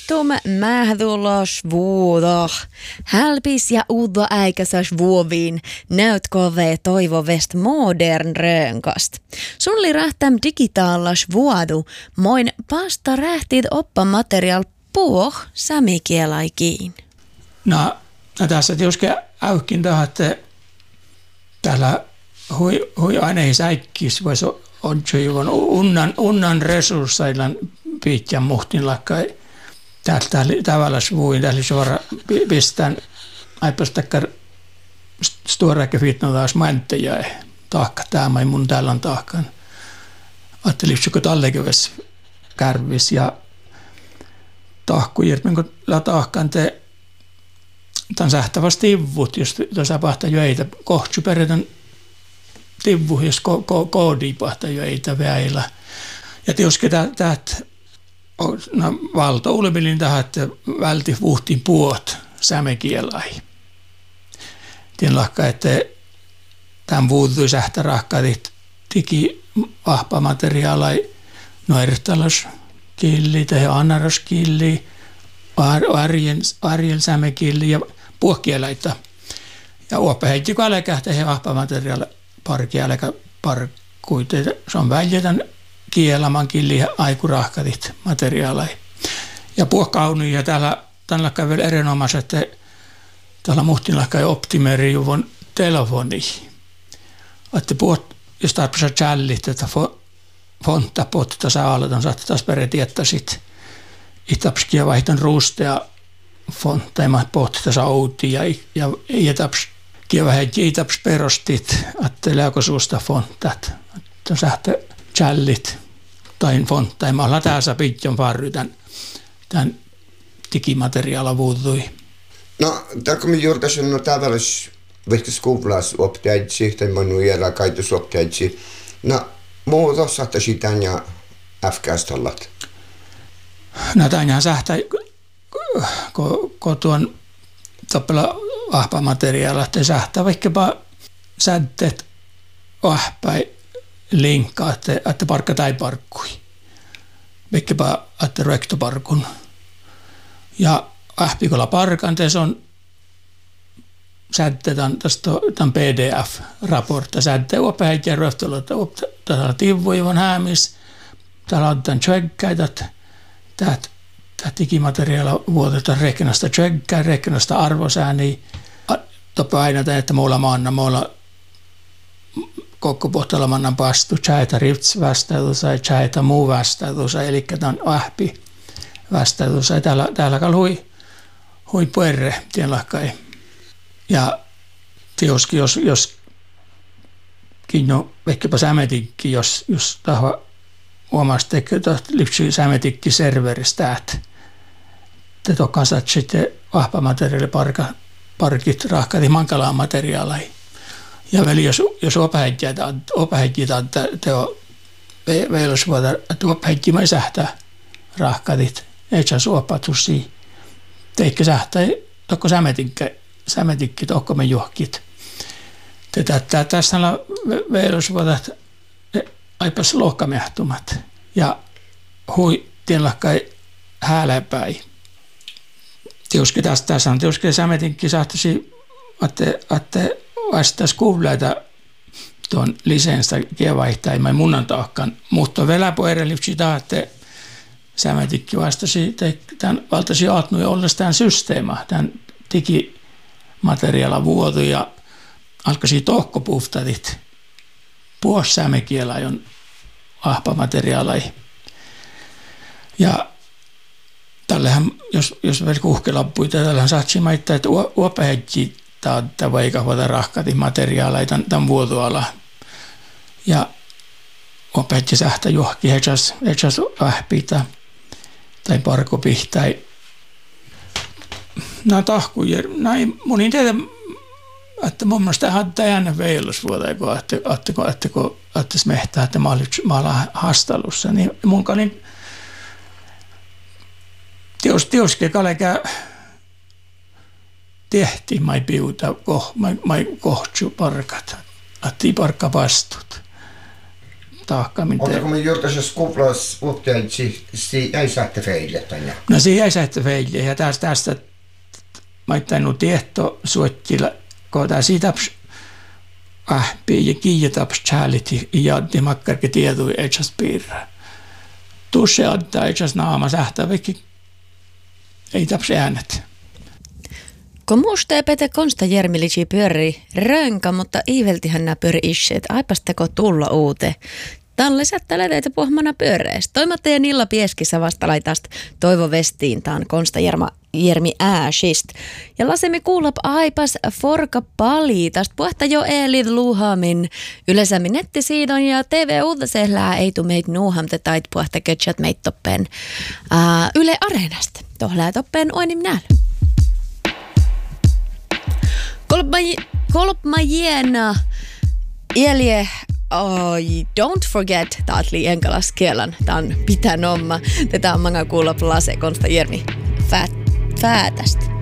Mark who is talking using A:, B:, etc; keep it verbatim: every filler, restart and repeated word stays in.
A: Tum mähdulos vuodo. Hälpis ja uudо äikäsäs vuoviin. Näyt kove toivovest modern rönkast. Sulli rähtäm digitaalas vuodu. Moin pasta rähtid oppamateriaal puoh samikielaikiin.
B: No, no tässä tietysti äyhkin tähän, että täällä hui, hui aina ei säikkis, voisi on juon unnan, unnan resursseilla piittää muhtin lakkai. Täältä tavallaan vuin, täällä suora pistän aipastakkar stuoräkä fitna taas mänttejä. Taakka tämä, mun täällä on taakkaan. Ajattelin, että tallekeväs kärvis ja tahku irti, kun la taakkaan te tämän sähtävästi tivut, jos tuossa pahtaa joita. Kohtsu peritän tivu, jos ko, ko, koodi pahtaa joita väillä. Ja tietysti täät no, valta ulemilin tähän, että välti vuhtiin puot sämekielai. Tien lakka, että tämän vuutui sähtä rahkaadit tiki vahpamateriaalai noirtalas killi tai anaras killi, arjen, arjen sämekilli ja puhkielaita. Ja uoppa heitti kun älkä tehdä vahpamateriaala parki älkä parkkuita. Se on väljetän kielaman killi ja aikurahkatit materiaalai. Ja puhkauni ja täällä tällä käy vielä erinomaisesti, että täällä muhtin käy optimeri juvon telefoni. Että puhut, jos tarvitsee challit, että fontta potta saa aloitan, saattaa taas peretiettä sit. Itapskia vaihtan ruustea fontta, ja mä pohtia saa outi ja ei etaps kieva heitä itaps perostit, että lääkö suusta fonttat. Että sähtä challit tai fontta, ja mä ollaan tässä pitjon varry tämän, tämän digimateriaala vuutui.
C: No, täällä me juurtasin, no täällä olisi vaikka skuvlas opteitsi, tai manu järä kaitus opteitsi. No, muu tuossa saattaisi tämän ja F-kästallat.
B: No, tämän ihan sähtä, kun tuon toppela vahpamateriaala, että sähtä vaikkapa sädteet vahpäin linkkaa, että, että parkka tai parkkui. Vaikkapa, että rektoparkun. Ja ähpikolla parkan, se on sädteetään tästä tämän P D F-raportta. Sädteet uoppähäitä ja röhtöllä, että täällä on tivuivan häämis, täällä on tämän tjögkäitä, tämä digimateriaala vuotetaan reknasta tjögkää, reknasta arvosääniä. Toppe aina tämä, että mulla maanna, mulla koko pohtalla mannan pastu, tjäitä rifts vastaatusa ja tjäitä muu vastaatusa, eli tämä on ahpi vastaatusa. Täällä, täällä kalhui hui puerre, tien lahkai. Ja tietysti jos, jos kinno, ehkäpä sämetikki, jos, jos taho huomasi tekee lyhtsy sämetikki serveristä, että te tokkaan saat sitten vahpamateriaali parkit rahkati mankalaan materiaalai. Ja vielä jos, jos opähäjitä on teo veilusvuota, että opähäjitä ei sähtää rahkatit, ei saa suopatusia. Teikö sähtää, tokko sämetikki, sämetikki tokko me juhkit. Tätä tässä on veilusvuota, aipas lohkamehtumat ja hui tienlahkai hääläpäin. Tietysti tässä on tietysti sämetikki saattaisi, että vastaisi kuuleita tuon lisenstä kievaihtaimai munnan taakkaan, mutta vielä puerelle sitä, että sämetikki vastasi, tämän valtaisi aatnu ja ollessa tämän systeema, tämän digimateriaala vuotu ja alkaisi tohkopuhtatit puhos sämekielä on ahpamateriaalai. Ja tällähän, jos, jos vielä kuhkelappuja, tällähän saatsi maittaa, että uopähäjit tai vaikka vuota rahkati materiaaleja tämän, tämän vuotuala. Ja uopähäjit sähtä johki, etsas, etsas ahpita tai parkopi tai nämä tahkuja. Näin monin teitä, että mun mielestä hän täynnä veilusvuotta, että että että kun että mehtää, että mä olin hastalussa, niin mun kalin teos teoske kalekää tehtiin mai piuta koh mai mai kohtsu parkat, atti parkka vastut. tahkamin.
C: Onko me juuri tässä skuvlas upptäjtsi, si ei saatte feille tänne?
B: No si ei saatte feille, ja tästä, tästä mä ettän tieto suottilla, kun tämä siitä ah, ja kiietaps charity ja demakkarke tietui etsas piirrä. Tusse ottaa etsas naama sähtäväkin, ei taps äänet.
A: Kun musta ei pete Konsta Jermilitsi pyörii rönkä, mutta iiveltihän nää pyöri isseet. Aipas teko tulla uute. Talle sättällä teitä pohmana pyöreistä. Toimattajan Illa Pieskissä vastalaitast Toivo Vestiin taan Konsta Jerma, Jermi ääsist. Ja lasemme kuulap aipas forka pali. Tästä puhta jo eelid luuhamin. Yleisemmin nettisiidon ja T V-uutisehlää ei tu meit nuuhamte tait puhta kötsät meit toppen uh, Yle Areenasta. Tohlää toppen oinim nääl. Kolpma jiena Elje, oh, don't forget, taatli enkalaskeelan. Tämä on pitän omma. Tätä on manga kuulla plase Konsta Jermi Fäätästä.